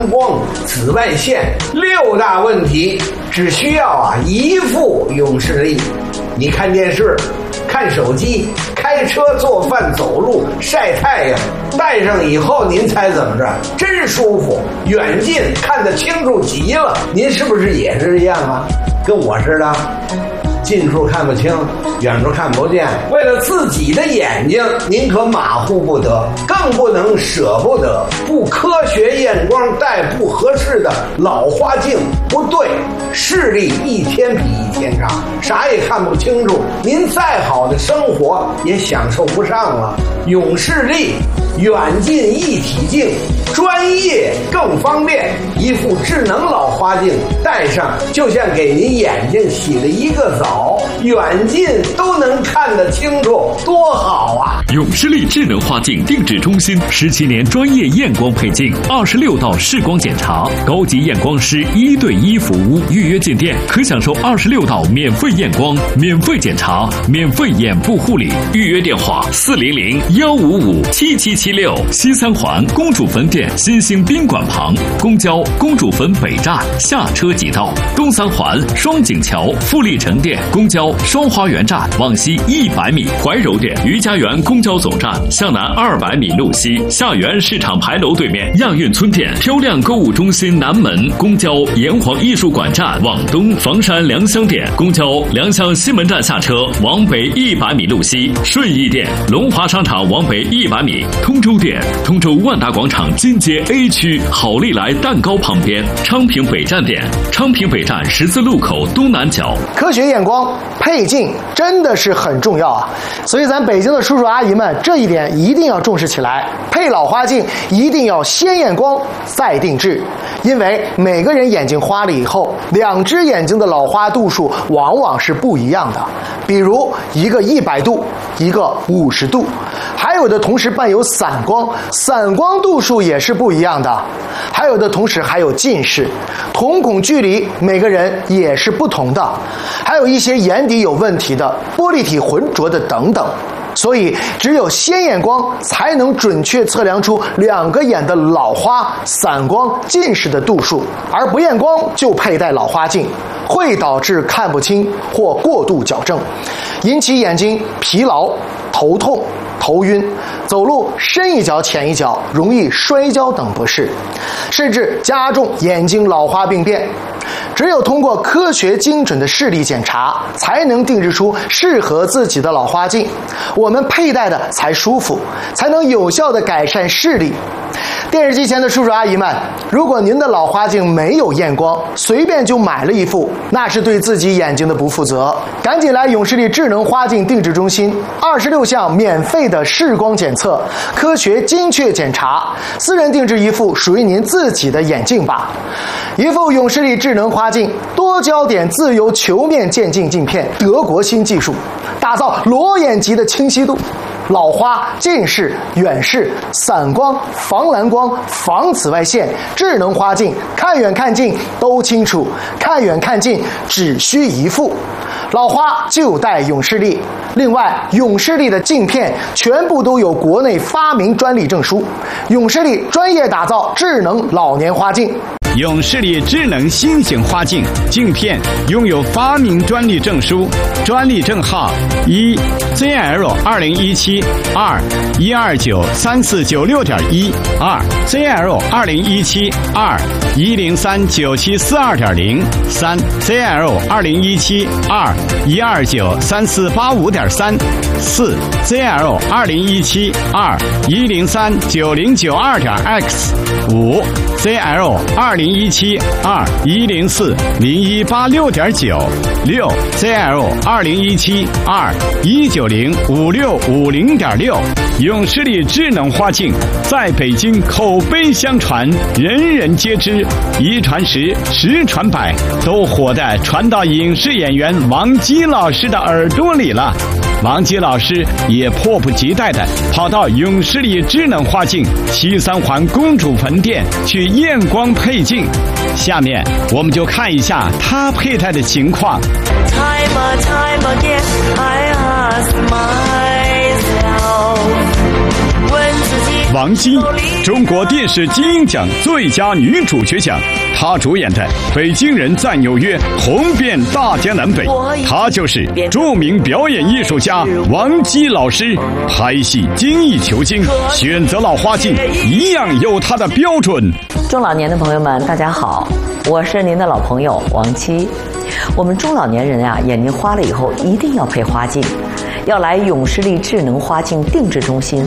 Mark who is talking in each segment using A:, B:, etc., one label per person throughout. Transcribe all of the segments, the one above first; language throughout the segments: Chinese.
A: 光、紫外线6大问题，只需要一副永视力。你看电视、看手机、开车、做饭、走路、晒太阳，戴上以后您猜怎么着？真舒服，远近看得清楚极了。您是不是也是这样啊？跟我似的，近处看不清，远处看不见。为了自己的眼睛，您可马虎不得，更不能舍不得。不科学验光戴不合适的老花镜，不对，视力一天比一天差，啥也看不清楚。您再好的生活也享受不上了。永视力远近一体镜，专业更方便，一副智能老花镜戴上，就像给您眼睛洗了一个澡，远近都能看得清楚，多好啊！
B: 永视力智能花镜定制中心17年专业验光配镜，26道视光检查，高级验光师1对1服务，预约进店可享受26道免费验光、免费检查、免费眼部护理。预约电话400-155-7776，西三环公主坟店新兴宾馆旁，公交公主坟北站下车即到；东三环双井桥富力城店公交双花园站往西100米，怀柔店余家园公交总站向南200米路西，下园市场牌楼对面亚运村店漂亮购物中心南门，公交炎黄艺术馆站往东，房山良乡店公交良乡西门站下车往北100米路西，顺义店龙华商场往北100米，通州店通州万达广场金街 A 区好利来蛋糕旁边，昌平北站店昌平北站十字路口东南角。
C: 科学验光配镜真的是很重要啊，所以咱北京的叔叔阿姨们这一点一定要重视起来。配老花镜一定要先验光再定制，因为每个人眼睛花了以后，2只眼睛的老花度数往往是不一样的，比如一个100度，一个50度，还有的同时伴有散光，散光度数也是不一样的，还有的同时还有近视，瞳孔距离每个人也是不同的，还有一些眼底有问题的、玻璃体浑浊的等等。所以只有先验光才能准确测量出2个眼的老花、散光、近视的度数，而不验光就佩戴老花镜会导致看不清或过度矫正，引起眼睛疲劳、头痛、头晕，走路深一脚浅一脚，容易摔跤等不适，甚至加重眼睛老花病变。只有通过科学精准的视力检查，才能定制出适合自己的老花镜，我们佩戴的才舒服，才能有效地改善视力。电视机前的叔叔阿姨们，如果您的老花镜没有验光，随便就买了一副，那是对自己眼睛的不负责。赶紧来永视力智能花镜定制中心，26项免费的视光检测，科学精确检查，私人定制一副属于您自己的眼镜吧。一副永视力智能花镜，多焦点自由球面渐进镜片，德国新技术，打造裸眼级的清晰度。老花、近视、远视、散光、防蓝光、防紫外线，智能花镜，看远看近都清楚，看远看近只需一副。老花就戴永视力，另外永视力的镜片全部都有国内发明专利证书，永视力专业打造智能老年花镜。
D: 永视力智能新型花镜镜片拥有发明专利证书，专利证号1ZL2017 2129349.6.1 2ZL2017 2103972.0 3ZL2017 2129345.3 4ZL2017 2103092.x 5ZL2017 2104018.6.9 6ZL2017 2190565.6永视力智能花镜在北京口碑相传，人人皆知，一传十，十传百，都火的传到影视演员王姬老师的耳朵里了。王姬老师也迫不及待地跑到永视力智能花镜西三环公主坟店去验光配镜。下面我们就看一下他佩戴的情况。
E: Time again, I ask myself, 问自己
D: 王姬，中国电视金鹰奖最佳女主角奖。她主演的《北京人在纽约》红遍大江南北。她就是著名表演艺术家王姬老师。拍戏精益求精，选择老花镜一样有她的标准。
F: 中老年的朋友们，大家好，我是您的老朋友王姬。我们中老年人啊，眼睛花了以后一定要配花镜，要来永视力智能花镜定制中心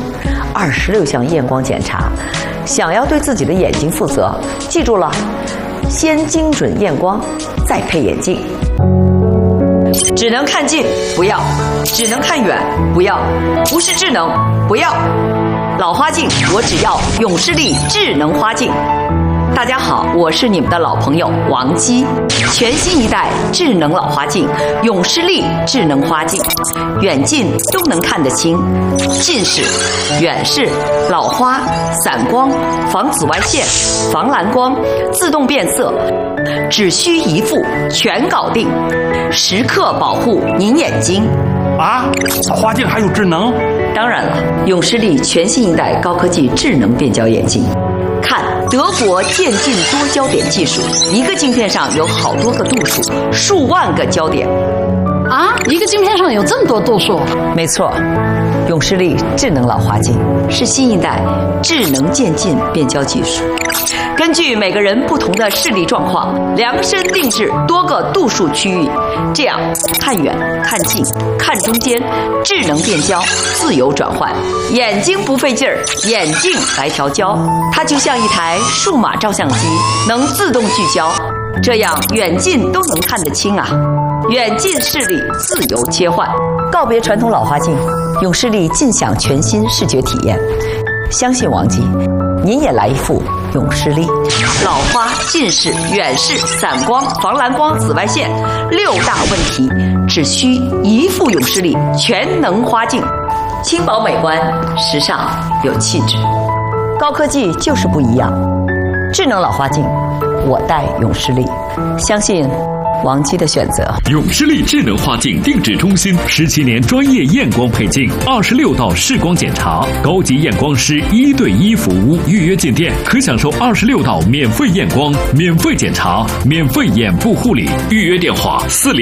F: ，26项验光检查。想要对自己的眼睛负责，记住了，先精准验光，再配眼镜。只能看近不要，只能看远不要，不是智能不要。老花镜我只要永视力智能花镜。大家好，我是你们的老朋友王姬。全新一代智能老花镜永视力智能花镜，远近都能看得清，近视、远视、老花、散光、防紫外线、防蓝光、自动变色，只需一副全搞定，时刻保护您眼睛。
G: 啊，老花镜还有智能？
F: 当然了，永视力全新一代高科技智能变焦眼镜。看德国渐进多焦点技术，一个镜片上有好多个度数，数万个焦点。
H: 啊，一个镜片上有这么多度数？
F: 没错，永视力智能老花镜是新一代智能渐进变焦技术，根据每个人不同的视力状况，量身定制多个度数区域，这样看远、看近、看中间，智能变焦，自由转换，眼睛不费劲儿，眼镜来调焦，它就像一台数码照相机，能自动聚焦，这样远近都能看得清啊。远近视力自由切换，告别传统老花镜，永视力尽享全新视觉体验。相信王姬，您也来一副永视力。老花、近视、远视、散光、防蓝光、紫外线6大问题，只需一副永视力全能花镜，轻薄美观，时尚有气质。高科技就是不一样，智能老花镜，我戴永视力，相信王姬的选择。
B: 永视力智能花镜定制中心，17年专业验光配镜，26道视光检查，高级验光师1对1服务。预约进店可享受26道免费验光、免费检查、免费眼部护理。预约电话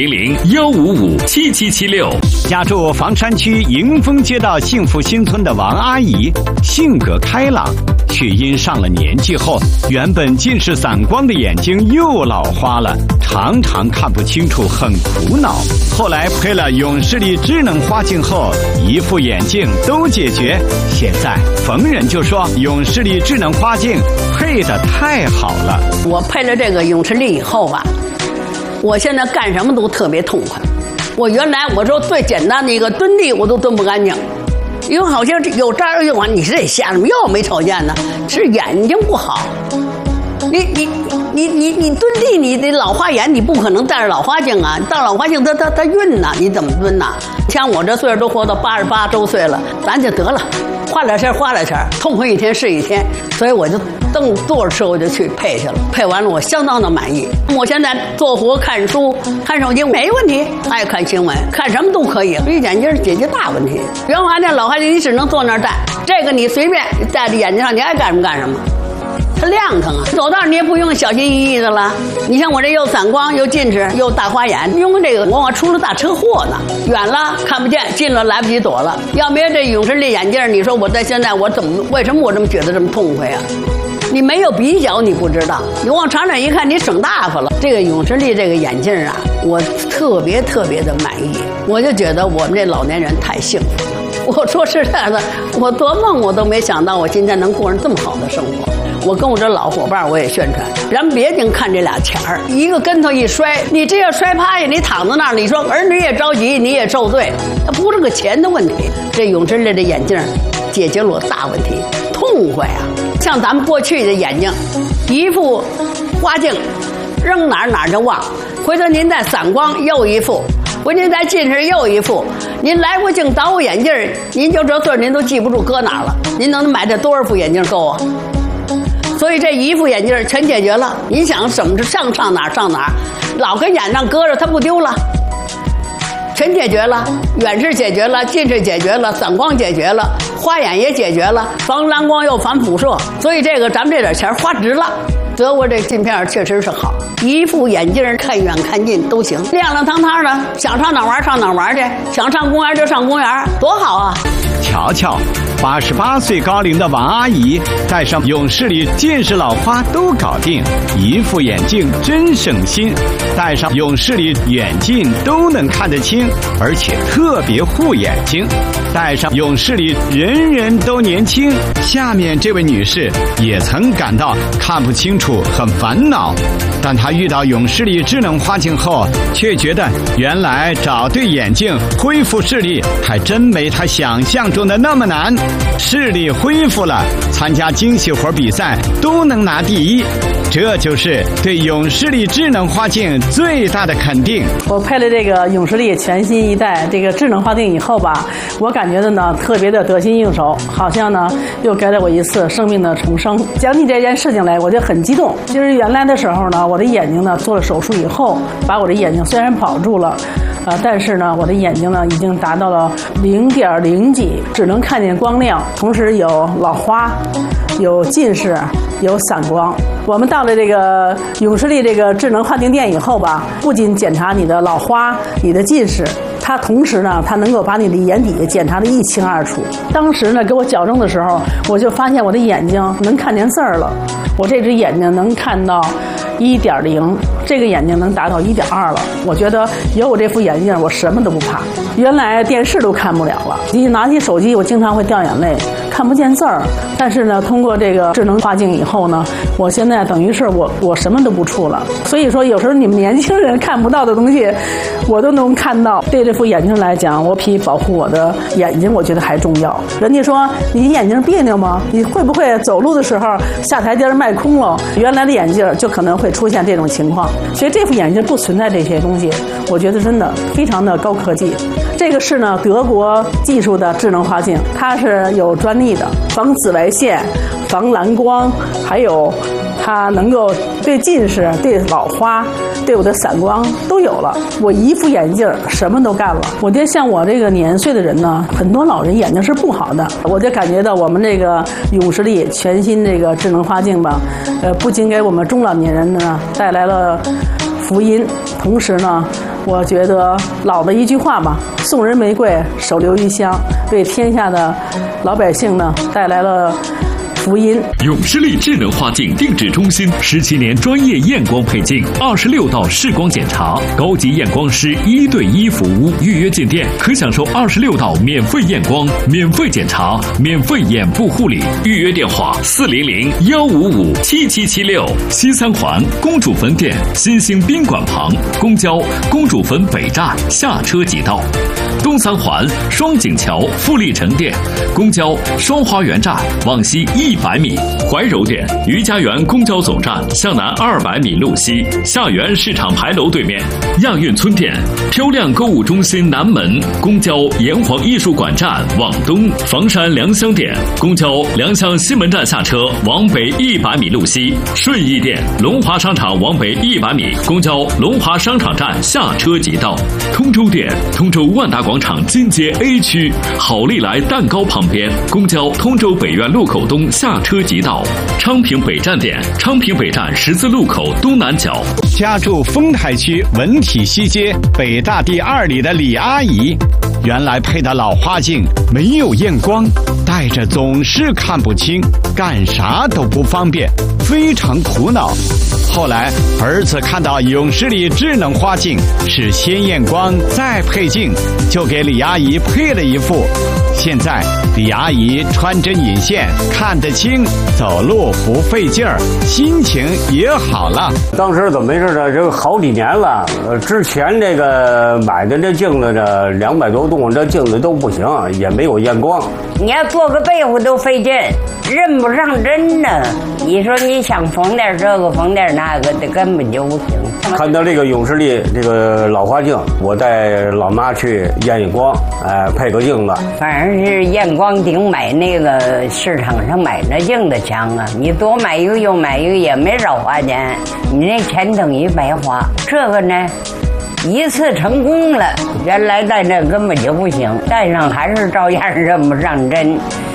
B: 400-155-7776。
D: 家住房山区迎丰街道幸福新村的王阿姨，性格开朗，却因上了年纪后，原本近视散光的眼睛又老花了，常常看不清楚，很苦恼。后来配了永视力智能花镜后，一副眼镜都解决。现在逢人就说永视力智能花镜配得太好了。
H: 我配了这个永视力以后吧，我现在干什么都特别痛快。我原来我说最简单的一个蹲地我都蹲不干净，因为好像有这儿用啊，你是得瞎什么药没瞅见呢？是眼睛不好。你蹲地，你得老花眼，你不可能戴着老花镜啊！戴老花镜它晕呐，你怎么蹲呐？像我这岁数都活到88周岁了，咱就得了，花点钱，痛快一天是一天。所以我就正坐着车我就去配去了，配完了我相当的满意。我现在做活、看书、看手机没问题，爱看新闻，看什么都可以。这眼镜解决大问题。原花镜、老花镜你只能坐那儿戴，这个你随便戴在眼睛上，你爱干什么干什么。它亮堂啊，走道你也不用小心翼翼的了。你像我这又散光又近视又大花眼，用这个我出了大车祸呢，远了看不见，近了来不及躲了。要没这永视力眼镜，你说我在现在我为什么我这么觉得这么痛快啊？你没有比较你不知道，你往长远一看你省大发了。这个永视力这个眼镜啊，我特别的满意，我就觉得我们这老年人太幸福了。我说实在的，我做梦我都没想到我今天能过上这么好的生活。我跟我这老伙伴我也宣传，咱别净看这俩钱儿，一个跟头一摔，你这要摔趴下，你躺在那儿，你说儿女也着急，你也受罪，它不是个钱的问题。这永视力的眼镜解决了我大问题，痛快啊！像咱们过去的眼睛，一副花镜扔哪儿就忘，回头您再散光又一副，回您再近视又一副，您来过镜倒过眼镜，您就这岁您都记不住搁哪儿了，您能买这多少副眼镜够啊？所以这一副眼镜全解决了，你想怎么上哪儿，老跟眼上搁着它不丢了，全解决了，远视解决了，近视解决了，散光解决了， 花眼也解决了，防蓝光又防辐射，所以这个咱们这点钱花值了。德国这镜片确实是好，一副眼镜看远看近都行，亮亮堂堂的，想上哪玩上哪玩去，想上公园就上公园，多好啊！
D: 瞧瞧，88岁高龄的王阿姨戴上永视力近视老花都搞定，一副眼镜真省心，戴上永视力远近都能看得清，而且特别护眼睛。戴上永视力人人都年轻。下面这位女士也曾感到看不清楚很烦恼，但她遇到永视力智能花镜后，却觉得原来找对眼镜恢复视力还真没她想象中的那么难。视力恢复了，参加精细活比赛都能拿第一，这就是对永视力智能花镜最大的肯定。
I: 我配了这个永视力全新一代这个智能花镜以后吧，我感觉的呢特别的得心应手，好像呢又给了我一次生命的重生。讲起这件事情来，我就很激动。就是原来的时候呢，我的眼睛呢做了手术以后，把我的眼睛虽然保住了，但是呢，我的眼睛呢已经达到了0.0几，只能看见光亮，同时有老花，有近视，有散光。我们到了这个永视力这个智能花镜店以后吧，不仅检查你的老花、你的近视，它同时呢，它能够把你的眼底检查得一清二楚。当时呢，给我矫正的时候，我就发现我的眼睛能看见字儿了。我这只眼睛能看到1.0，这个眼睛能达到1.2了。我觉得有我这副眼镜，我什么都不怕。原来电视都看不了了，一拿起手机，我经常会掉眼泪，看不见字儿。但是呢，通过这个智能花镜以后呢，我现在等于是我什么都不触了。所以说，有时候你们年轻人看不到的东西，我都能看到。对这副眼镜来讲，我比保护我的眼睛，我觉得还重要。人家说你眼睛别扭吗？你会不会走路的时候下台阶迈空了？原来的眼镜就可能会出现这种情况。其实这副眼镜不存在这些东西，我觉得真的非常的高科技。这个是呢德国技术的智能花镜，它是有专利的，防紫外线、防蓝光，还有它能够对近视、对老花、对我的散光都有了。我一副眼镜什么都干了。我觉得像我这个年岁的人呢，很多老人眼睛是不好的，我就感觉到我们这个永视力全新这个智能花镜吧，不仅给我们中老年人呢带来了福音，同时呢，我觉得老的一句话吧，送人玫瑰，手留余香，为天下的老百姓呢带来了福音。
B: 永视力智能花镜定制中心17年专业验光配镜，26道视光检查，高级验光师1对1服务。预约进店可享受26道免费验光、免费检查、免费眼部护理。预约电话400-155-7776。西三环公主坟店新兴宾馆旁，公交公主坟北站下车即到。东三环双井桥富力城店，公交双花园站往西100米。怀柔店余家园公交总站向南200米路西，下园市场牌楼对面。亚运村店漂亮购物中心南门，公交炎黄艺术馆站往东。房山良乡店公交良乡西门站下车往北100米路西。顺义店龙华商场往北100米，公交龙华商场站下车即到。通州店通州万达广场金街 A 区好利来蛋糕旁边，公交通州北苑路口东下车即到。昌平北站店昌平北站十字路口东南角。
D: 家住丰台区文体西街北大第2里的李阿姨，原来配的老花镜没有验光，戴着总是看不清，干啥都不方便，非常苦恼。后来儿子看到永视力智能花镜是先验光再配镜，就给李阿姨配了一副。现在李阿姨穿针引线看得清，走路不费劲儿，心情也好了。
J: 当时怎么回事呢？这个好几年了，之前这个买的这镜子呢，200多度，这镜子都不行，也没有验光。
K: 你要做个被子都费劲，认不上针呢。你说你想缝点这个缝点那个的，根本就不行。
J: 看到这个永视力这个老花镜，我带老妈去验光，配个镜子。
K: 反正是验光顶买那个市场上买那镜子强啊！你多买一个又买一个也没少花钱，你那钱等于白花。这个呢，一次成功了，原来戴这根本就不行，戴上还是照样认不上针。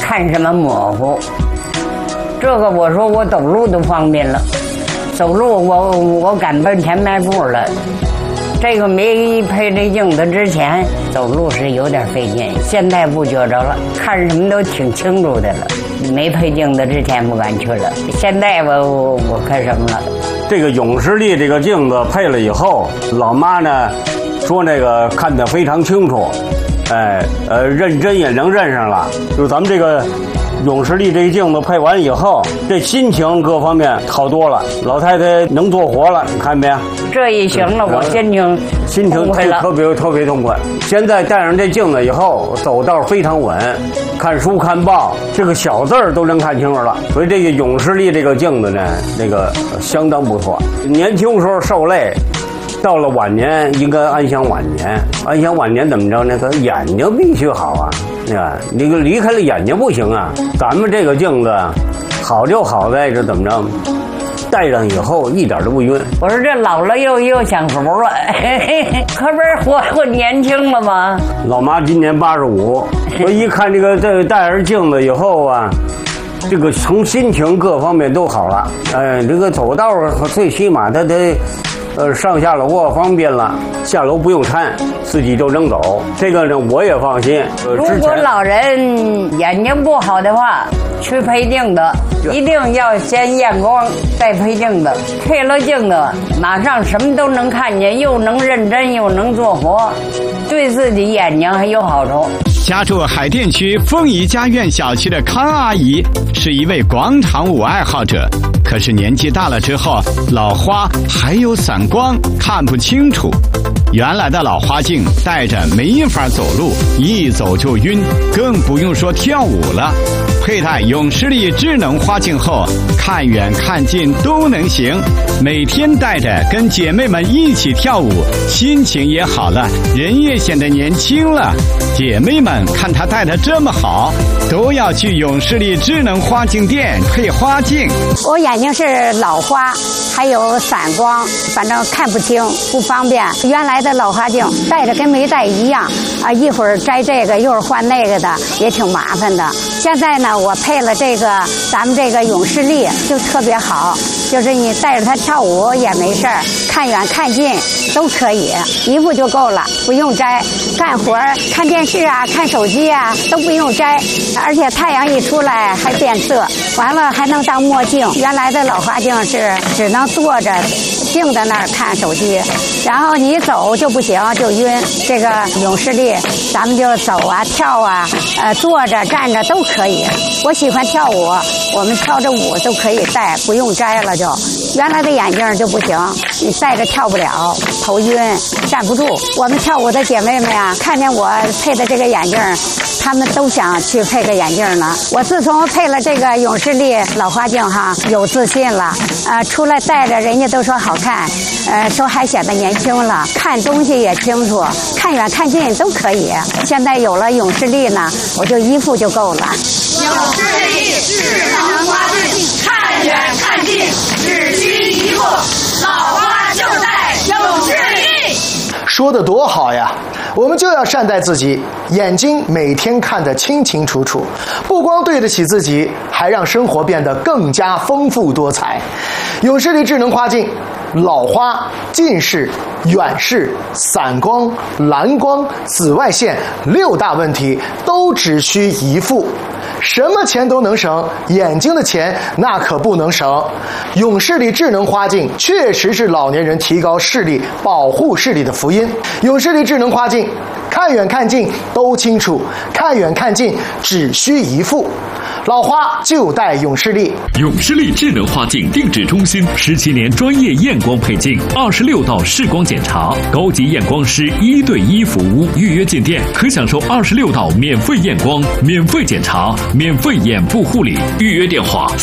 K: 看什么模糊。这个我说我走路都方便了，走路我敢奔前迈步了。这个没配这镜子之前，走路是有点费劲，现在不觉着了，看什么都挺清楚的了。没配镜子之前不敢去了，现在我看什么了？
J: 这个永视力这个镜子配了以后，老妈呢说那个看得非常清楚，认真也能认上了。就是咱们这个永视力这个镜子配完以后，这心情各方面好多了，老太太能做活了，你看没？
K: 这一行了，我心情特别痛快。现在戴上这镜子以后，走道非常稳，看书看报，这个小字儿都能看清楚了。所以这个永视力这个镜子呢，那个相当不错。年轻时候受累，到了晚年应该安享晚年。安享晚年怎么着呢？他眼睛必须好啊，那个离开了眼睛不行啊。咱们这个镜子好就好在这怎么着？戴上以后一点都不晕。我说这老了又享福了，可不是活年轻了吗？
J: 老妈今年85，我一看这个戴上镜子以后啊，这个从心情各方面都好了。这个走道最起码他得上下楼方便了，下楼不用搀，自己就能走。这个呢我也放心。
K: 如果老人眼睛不好的话，去配镜子，一定要先验光再配镜子。配了镜子，马上什么都能看见，又能认真又能做活，对自己眼睛还有好处。
D: 家住海淀区凤仪家苑小区的康阿姨是一位广场舞爱好者，可是年纪大了之后，老花还有散光，看不清楚。原来的老花镜戴着没法走路，一走就晕，更不用说跳舞了。佩戴永视力智能花镜后，看远看近都能行，每天戴着跟姐妹们一起跳舞，心情也好了，人也显得年轻了。姐妹们看她戴得这么好，都要去永视力智能花镜店配花镜。
L: 我眼睛是老花，还有散光，反正看不清，不方便。原来的老花镜戴着跟没戴一样啊，一会儿摘这个，一会儿换那个的，也挺麻烦的。现在呢，我配了这个咱们这个永视力，就特别好，就是你带着它跳舞也没事儿，看远看近都可以，一副就够了，不用摘。干活看电视啊，看手机啊都不用摘，而且太阳一出来还变色，完了还能当墨镜。原来的老花镜是只能坐着静在那儿看手机，然后你走就不行，就晕。这个永视力咱们就走啊跳啊，坐着站着都可以。我喜欢跳舞，我们跳着舞都可以戴，不用摘了就。原来的眼镜就不行，你戴着跳不了，头晕站不住。我们跳舞的姐妹们呀，看见我配的这个眼镜，她们都想去配个眼镜呢。我自从配了这个永视力老花镜哈，有自信了，出来戴着人家都说好看，说还显得年轻了，看东西也清楚，看远看近都可以。现在有了永视力呢，我就一副就够了。
E: 永视力智能花镜，看远看近只需一副，老花就戴永视力。
C: 说得多好呀！我们就要善待自己，眼睛每天看得清清楚楚，不光对得起自己，还让生活变得更加丰富多彩。永视力智能花镜，老花、近视、远视、散光、蓝光、紫外线6大问题都只需一副。什么钱都能省，眼睛的钱那可不能省。永视力智能花镜确实是老年人提高视力、保护视力的福音。永视力智能花镜，看远看近都清楚，看远看近只需一副。老花就戴永视力。
B: 永视力智能花镜定制中心17年专业验光配镜，26道视光检查，高级验光师1对1服务。预约进店可享受26道免费验光、免费检查、免费眼部护理。预约电话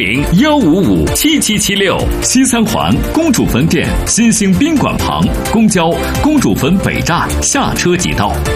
B: 400-155-7776。西三环公主坟店新兴宾馆旁，公交公主坟北站下车即到。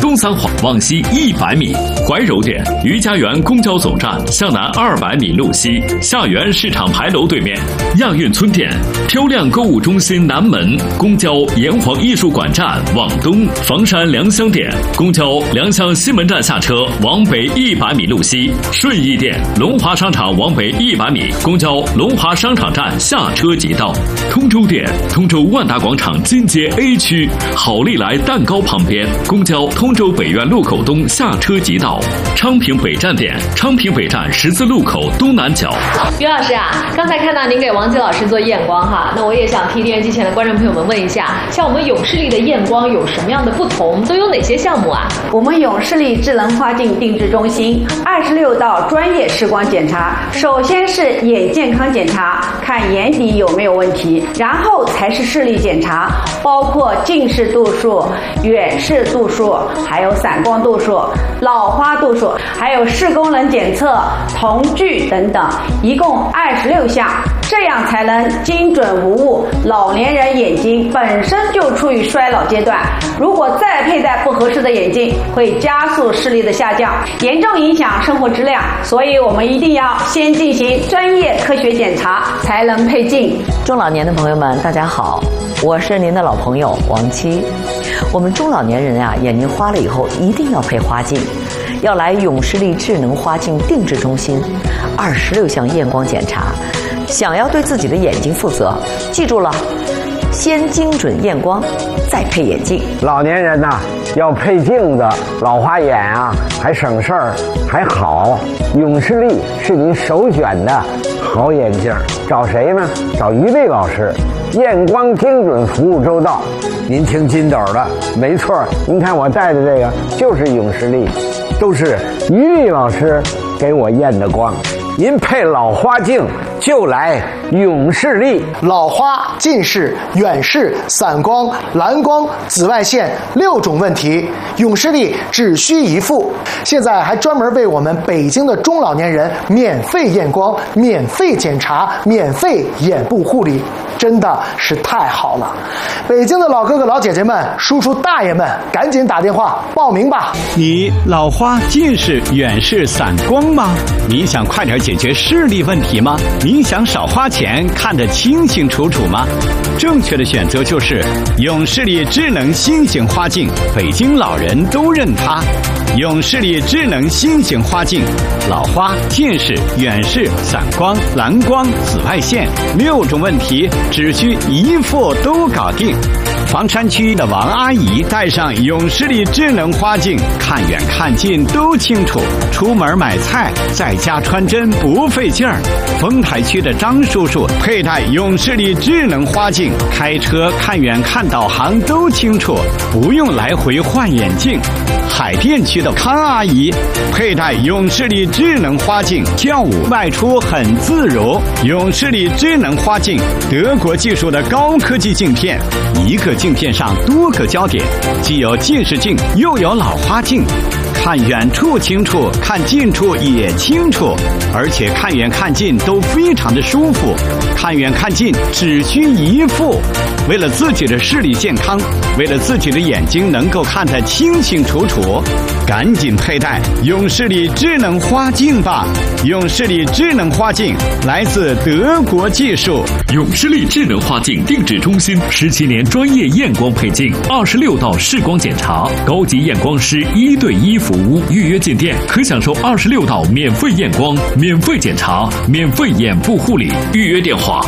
B: 东三环往西100米，怀柔店于家园公交总站向南200米路西，下园市场牌楼对面，亚运村店挑亮购物中心南门，公交炎黄艺术馆站往东，房山良乡店公交良乡西门站下车往北100米路西，顺义店龙华商场往北100米，公交龙华商场站下车即到。通州店通州万达广场金街 A 区好利来蛋糕旁边，公交通州北苑路口东下车即到。昌平北站店昌平北站十字路口东南角。
M: 于老师啊，刚才看到您给王吉老师做验光哈，那我也想替电视机前的观众朋友们问一下，像我们永视力的验光有什么样的不同，都有哪些项目啊？
N: 我们永视力智能花镜定制中心26道专业视光检查，首先是眼健康检查，看眼底有没有问题，然后才是视力检查，包括近视度数、远视度数，还有散光度数、老花度数，还有视功能检测、瞳距等等，一共26项，这样才能精准无误。老年人眼睛本身就处于衰老阶段，如果再佩戴不合适的眼镜，会加速视力的下降，严重影响生活质量。所以我们一定要先进行专业科学检查，才能配镜。
F: 中老年的朋友们，大家好，我是您的老朋友王七。我们中老年人啊，眼睛花了以后一定要配花镜，要来永视力智能花镜定制中心，26项验光检查。想要对自己的眼睛负责，记住了，先精准验光，再配眼镜。
A: 老年人呐，要配镜子，老花眼啊，还省事儿，还好。永视力是您首选的好眼镜，找谁呢？找于丽老师，验光精准，服务周到。您听金斗的，没错，您看我戴的这个就是永视力，都是于丽老师给我验的光。您配老花镜就来永视力。
C: 老花、近视、远视、散光、蓝光、紫外线6种问题，永视力只需一副。现在还专门为我们北京的中老年人免费验光、免费检查、免费眼部护理，真的是太好了！北京的老哥哥老姐姐们、叔叔大爷们，赶紧打电话报名吧！
D: 你老花、近视、远视、散光吗？你想快点解决视力问题吗？你想少花钱，看得清清楚楚吗？正确的选择就是永视力智能新型花镜，北京老人都认它。永视力智能新型花镜，老花、近视、远视、散光、蓝光、紫外线6种问题，只需一副都搞定。房山区的王阿姨戴上永视力智能花镜，看远看近都清楚，出门买菜在家穿针不费劲儿。丰台区的张叔叔佩戴永视力智能花镜，开车看远看导航都清楚，不用来回换眼镜。海淀区的康阿姨佩戴永视力智能花镜，跳舞外出很自如。永视力智能花镜，德国技术的高科技镜片，一个镜片上多个焦点，既有近视镜又有老花镜，看远处清楚，看近处也清楚，而且看远看近都非常的舒服。看远看近只需一副。为了自己的视力健康，为了自己的眼睛能够看得清清楚楚，赶紧佩戴永视力智能花镜吧！永视力智能花镜来自德国技术。
B: 永视力智能花镜定制中心17年专业验光配镜，26道视光检查，高级验光师1对1服务。预约进店可享受26道免费验光、免费检查、免费眼部护理。预约电话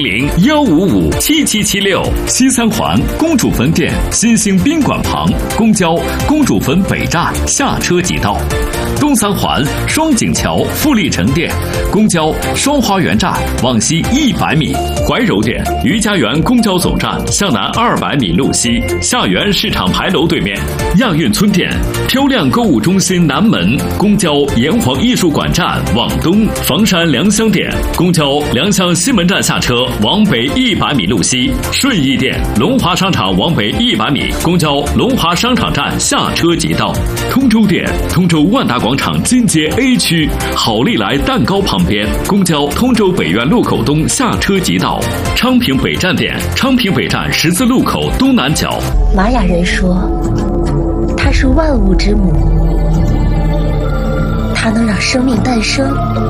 B: 400-155-7776。西三环公主坟店新兴宾馆旁，公交公主坟北站下车即到。东三环双井桥富力城店，公交双花园站往西100米。怀柔店于家园公交总站向南200米路西，下园市场牌楼对面。亚运村店挑亮购物中心南门，公交炎黄艺术馆站往东。房山良乡店公交良乡西门站下车往北100米路西。顺义店龙华商场往北100米，公交龙华商场站下车即到。通州店通州万达广场金街 A 区好利来蛋糕旁边，公交通州北苑路口东下车即到。昌平北站店昌平北站十字路口东南角。
O: 玛雅人说，他它是万物之母，它能让生命诞生，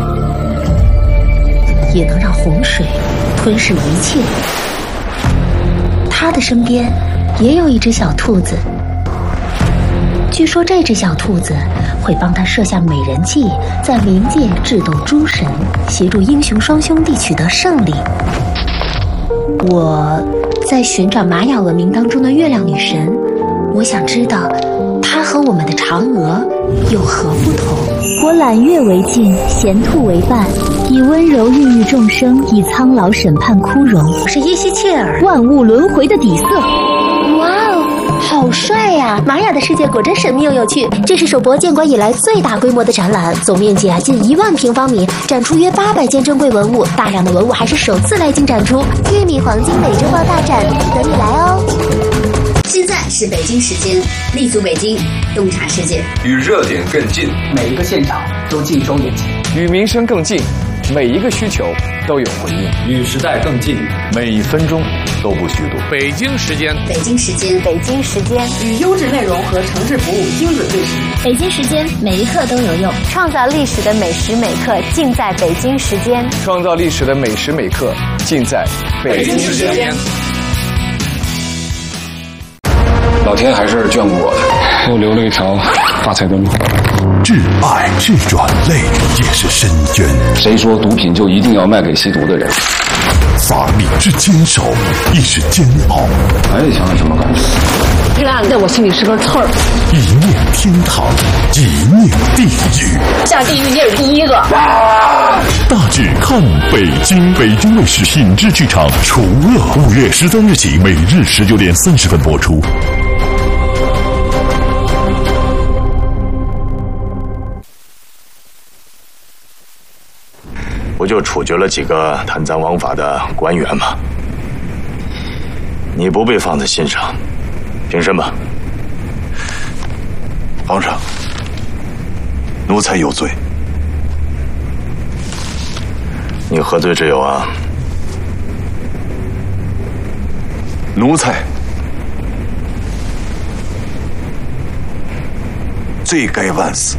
O: 也能让洪水吞噬一切。它的身边也有一只小兔子，据说这只小兔子会帮他设下美人计，在冥界智斗诸神，协助英雄双兄弟取得胜利。我在寻找玛雅文明当中的月亮女神，我想知道她和我们的嫦娥有何不同。
P: 我揽月为镜，衔兔为伴，以温柔孕育众生，以苍老审判枯荣。
O: 我是耶西切尔，
P: 万物轮回的底色。
O: 哇哦，好帅呀！玛雅的世界果真神秘又有趣。这是首博建馆以来最大规模的展览，总面积近1万平方米，展出约800件珍贵文物，大量的文物还是首次来京展出。玉米黄金美洲豹大展，等你来哦！
Q: 现在是北京时间，立足北京，洞察世界，
R: 与热点更近，
S: 每一个现场都尽收眼前；
T: 与民生更近，每一个需求都有回应；
R: 与时代更近，每一分钟都不虚度。
T: 北京时间，
Q: 北京时间，
O: 北京时间，
N: 与优质内容和城市服务精准对齐。
P: 北京时间，每一刻都有用。
O: 创造历史的每时每刻，尽在北京时间。
T: 创造历史的每时每刻，尽在北京时间。
R: 老天还是眷顾我的，
U: 给我留了一条发财的路。
V: 至爱至软肋也是深渊。
R: 谁说毒品就一定要卖给吸毒的人？
V: 法力之坚守亦是煎熬。
R: 还想有什么感觉？
N: 这个案子在我心里是根刺儿。
V: 一念天堂，一念地狱。
N: 下地狱你也是第一个。
V: 大致看北京，北京卫视品质剧场除恶，5月13日起，每日19点30分播出。
W: 不就处决了几个贪赃枉法的官员吗？你不被放在心上，平身吧。
V: 皇上，奴才有罪。
W: 你何罪之有啊？
V: 奴才罪该万死。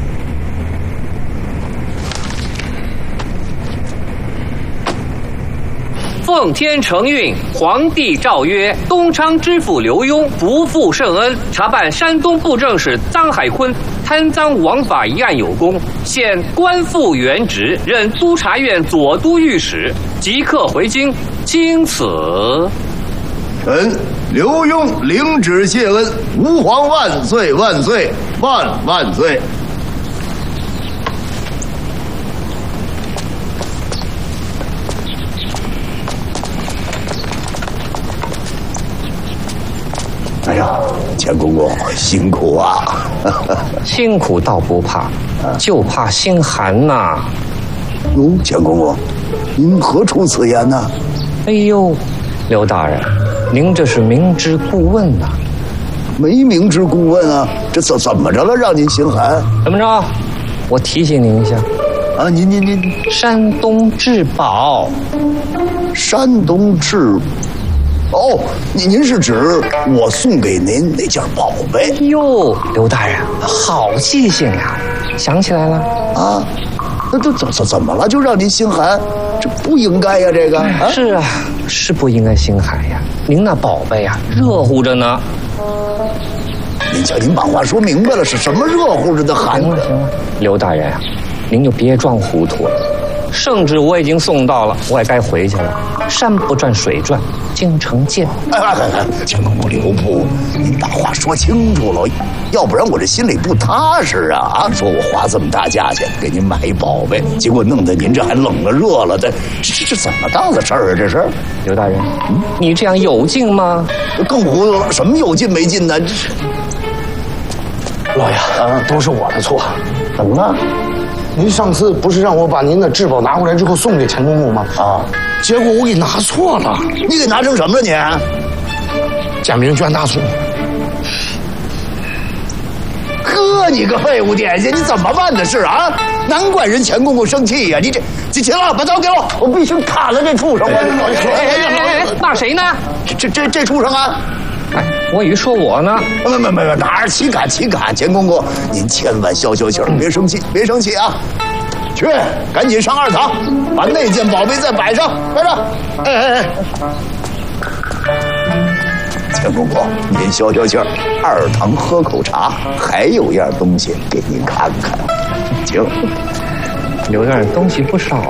X: 奉天承运，皇帝诏曰：东昌知府刘墉不负圣恩，查办山东布政使臧海坤贪赃枉法一案有功，现官复原职，任督察院左都御史，即刻回京。经此，
Y: 臣刘墉领旨谢恩，吾皇万岁万岁万万岁！ 哎呀，钱公公辛苦啊！
X: 辛苦倒不怕，就怕心寒呐。
Y: 哟，钱公公，您何出此言呢？
X: 哎呦，刘大人，您这是明知故问呐。
Y: 没明知故问啊，这怎么着了？让您心寒？
X: 怎么着？我提醒您一下。
Y: 啊，您，
X: 山东至宝。
Y: 山东至。哦，您是指我送给您那件宝贝？
X: 哟，刘大人，好记性呀，想起来了
Y: 啊？那这怎么了？就让您心寒？这不应该呀，这个啊？
X: 是啊，是不应该心寒呀。您那宝贝啊，热乎着呢。
Y: 您瞧，您把话说明白了，是什么热乎着的寒？
X: 行了，刘大人啊，您就别装糊涂了。圣旨我已经送到了，我也该回去了。山不转水转，京城见。
Y: 钱公公留步，您把话说清楚了，要不然我这心里不踏实啊！说我花这么大价钱给您买一宝贝，结果弄得您这还冷了热了的，这怎么当的事儿啊？这是
X: 刘大人，你这样有劲吗？
Y: 更糊涂了，什么有劲没劲呢？这是
C: 老爷，都是我的错。
Y: 怎么了？
C: 您上次不是让我把您的至宝拿回来之后送给钱公公吗？啊，结果我给拿错了。
Y: 你给拿成什么了你？
C: 假名捐大葱。
Y: 呵，你个废物点心，你怎么办的事啊？难怪人钱公公生气呀！你这行了，把刀给我，我必须砍了这畜生！
X: 骂谁呢？
Y: 这畜生啊！
X: 哎，我与说我呢？
Y: 没，哪儿岂敢！钱公公，您千万消气儿，别生气啊！去，赶紧上二堂，把那件宝贝再摆上。哎。钱公公，您消气儿，二堂喝口茶，还有样东西给您看看，请。
X: 有样东西不少